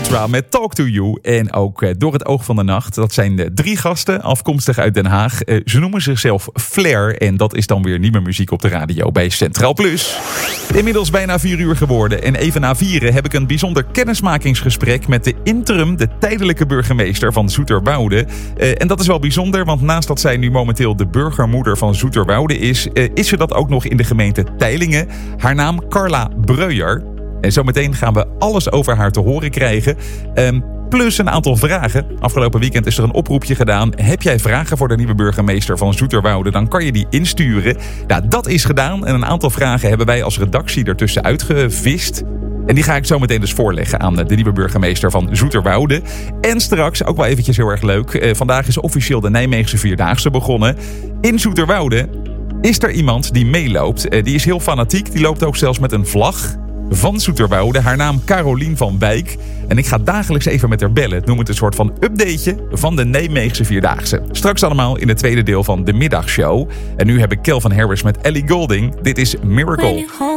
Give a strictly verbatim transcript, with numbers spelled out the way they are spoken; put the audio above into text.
Sinatra met Talk to You. En ook uh, Door het oog van de nacht. Dat zijn de drie gasten, afkomstig uit Den Haag. Uh, ze noemen zichzelf Flair. En dat is dan weer nieuwe muziek op de radio bij Centraal Plus. Inmiddels bijna vier uur geworden. En even na vieren heb ik een bijzonder kennismakingsgesprek met de interim, de tijdelijke burgemeester van Zoeterwoude. Uh, en dat is wel bijzonder, want naast dat zij nu momenteel de burgermoeder van Zoeterwoude is, uh, is ze dat ook nog in de gemeente Teylingen. Haar naam Carla Breuer. En zometeen gaan we alles over haar te horen krijgen. Um, plus een aantal vragen. Afgelopen weekend is er een oproepje gedaan. Heb jij vragen voor de nieuwe burgemeester van Zoeterwoude? Dan kan je die insturen. Nou, dat is gedaan. En een aantal vragen hebben wij als redactie ertussen uitgevist. En die ga ik zo meteen dus voorleggen aan de nieuwe burgemeester van Zoeterwoude. En straks, ook wel eventjes heel erg leuk. Uh, vandaag is officieel de Nijmeegse Vierdaagse begonnen. In Zoeterwoude is er iemand die meeloopt. Uh, die is heel fanatiek. Die loopt ook zelfs met een vlag van Zoeterwoude. Haar naam Carolien van Wijk. En ik ga dagelijks even met haar bellen. Noem het een soort van updateje van de Nijmeegse Vierdaagse. Straks allemaal in het tweede deel van de middagshow. En nu heb ik Calvin Harris met Ellie Goulding. Dit is Miracle.